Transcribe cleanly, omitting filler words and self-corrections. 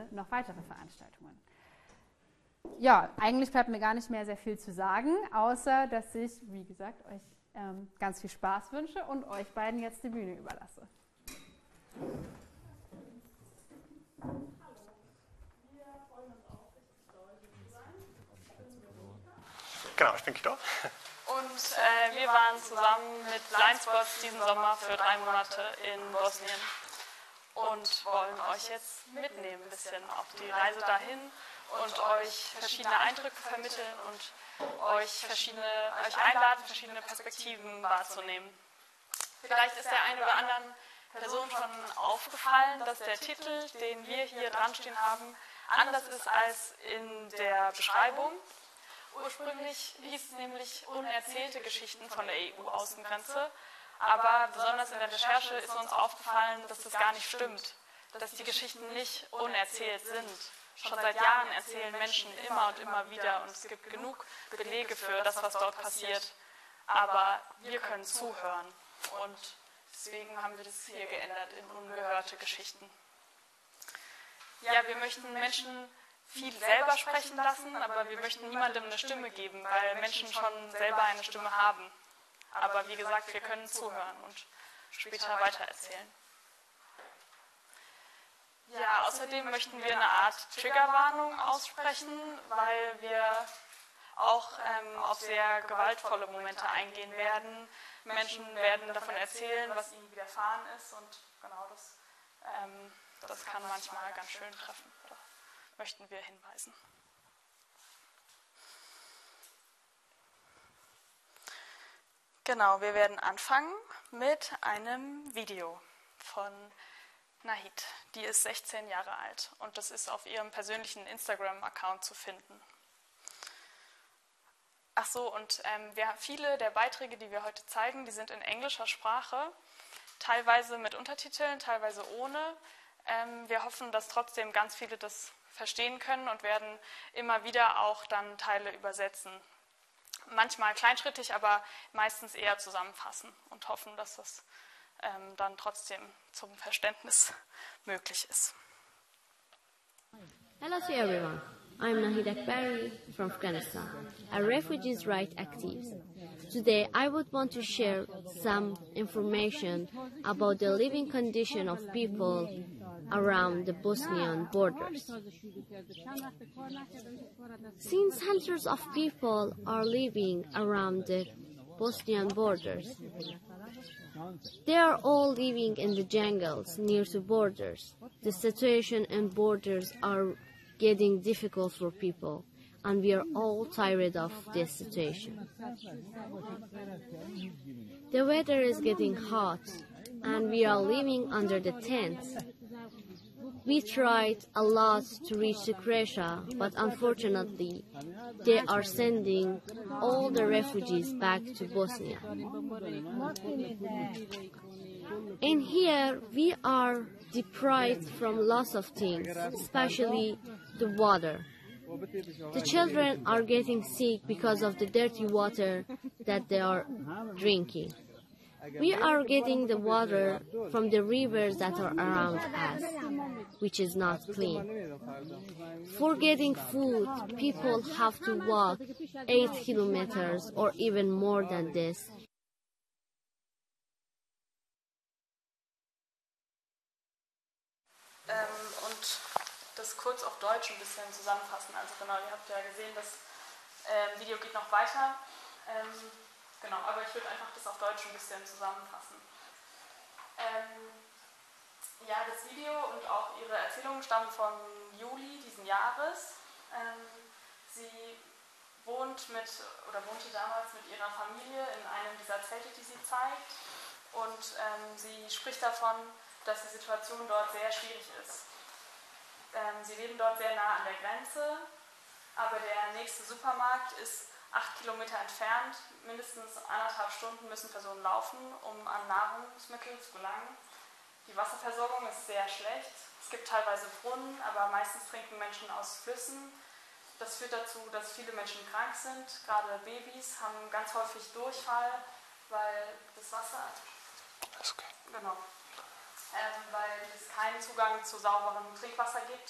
Wochenende noch weitere Veranstaltungen. Ja, eigentlich bleibt mir gar nicht mehr sehr viel zu sagen, außer dass ich, wie gesagt, euch ganz viel Spaß wünsche und euch beiden jetzt die Bühne überlasse. Genau, ich bin Guido. Und wir waren zusammen mit Blindspots diesen Sommer für 3 Monate in Bosnien und wollen euch jetzt mitnehmen ein bisschen auf die Reise dahin und euch verschiedene Eindrücke vermitteln und euch einladen, verschiedene Perspektiven wahrzunehmen. Vielleicht ist der einen oder anderen Person schon aufgefallen, dass der Titel, den wir hier dran stehen haben, anders ist als in der Beschreibung. Ursprünglich hieß es nämlich unerzählte Geschichten von der EU-Außengrenze, aber besonders in der Recherche ist uns aufgefallen, dass das gar nicht stimmt, dass die Geschichten nicht unerzählt sind. Schon seit Jahren erzählen Menschen immer und immer wieder und es gibt genug Belege für das, was dort passiert, aber wir können zuhören und deswegen haben wir das hier geändert in ungehörte Geschichten. Ja, wir möchten Menschen viel selber sprechen lassen, aber wir möchten niemandem eine Stimme geben, weil Menschen schon selber eine Stimme haben. Aber wie gesagt, wir können zuhören und später weitererzählen. Ja, außerdem möchten wir eine Art Triggerwarnung aussprechen, weil wir auch auf sehr gewaltvolle Momente eingehen werden. Menschen werden davon erzählen, was ihnen widerfahren ist und genau das kann manchmal ganz schön treffen. Möchten wir hinweisen. Genau, wir werden anfangen mit einem Video von Nahid. Die ist 16 Jahre alt und das ist auf ihrem persönlichen Instagram-Account zu finden. Ach so, und viele der Beiträge, die wir heute zeigen, die sind in englischer Sprache, teilweise mit Untertiteln, teilweise ohne. Wir hoffen, dass trotzdem ganz viele das verstehen können und werden immer wieder auch dann Teile übersetzen. Manchmal kleinschrittig, aber meistens eher zusammenfassen und hoffen, dass das dann trotzdem zum Verständnis möglich ist. Hello to everyone. I'm Nahid Akbari from Afghanistan, a refugees' rights activist. Today I would want to share some information about the living condition of people around the Bosnian borders. Since hundreds of people are living around the Bosnian borders, they are all living in the jungles near to borders. The situation in borders are getting difficult for people, and we are all tired of this situation. The weather is getting hot, and we are living under the tents. We tried a lot to reach Croatia, but unfortunately, they are sending all the refugees back to Bosnia. In here, we are deprived from lots of things, especially the water. The children are getting sick because of the dirty water that they are drinking. We are getting the water from the rivers that are around us, which is not clean. For getting food, people have to walk 8 kilometers or even more than this. Und das kurz auf Deutsch ein bisschen zusammenfassen. Also genau, ihr habt ja gesehen, das Video geht noch weiter. Genau, aber ich würde einfach das auf Deutsch ein bisschen zusammenfassen. Ja, das Video und auch ihre Erzählungen stammen von Juli diesen Jahres. Sie wohnte damals mit ihrer Familie in einem dieser Zelte, die sie zeigt. Und sie spricht davon, dass die Situation dort sehr schwierig ist. Sie leben dort sehr nah an der Grenze, aber der nächste Supermarkt ist 8 Kilometer entfernt. Mindestens 1,5 Stunden müssen Personen laufen, um an Nahrungsmittel zu gelangen. Die Wasserversorgung ist sehr schlecht. Es gibt teilweise Brunnen, aber meistens trinken Menschen aus Flüssen. Das führt dazu, dass viele Menschen krank sind. Gerade Babys haben ganz häufig Durchfall, weil das Wasser... Ist okay. Genau. Weil es keinen Zugang zu sauberem Trinkwasser gibt.